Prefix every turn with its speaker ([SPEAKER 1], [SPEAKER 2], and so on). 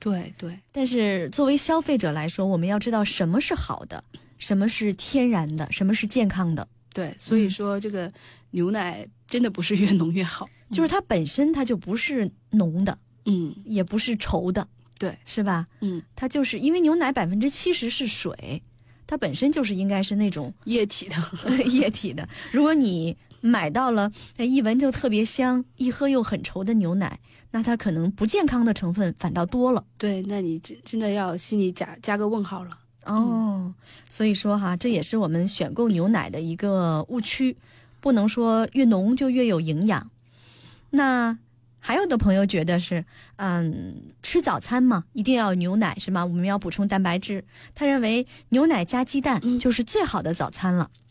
[SPEAKER 1] 对对。
[SPEAKER 2] 但是作为消费者来说，我们要知道什么是好的，什么是天然的，什么是健康的。
[SPEAKER 1] 对，所以说这个牛奶真的不是越浓越好，
[SPEAKER 2] 就是它本身它就不是浓的，也不是稠的，
[SPEAKER 1] 对，
[SPEAKER 2] 是吧？它就是因为牛奶70%是水，它本身就是应该是那种
[SPEAKER 1] 液体的
[SPEAKER 2] 液体的。如果你买到了一闻就特别香，一喝又很稠的牛奶，那它可能不健康的成分反倒多了。
[SPEAKER 1] 对，那你真的要心里加个问号了。
[SPEAKER 2] 所以说哈，这也是我们选购牛奶的一个误区，不能说越浓就越有营养。那还有的朋友觉得是，吃早餐嘛，一定要有牛奶是吗？我们要补充蛋白质。他认为牛奶加鸡蛋就是最好的早餐了。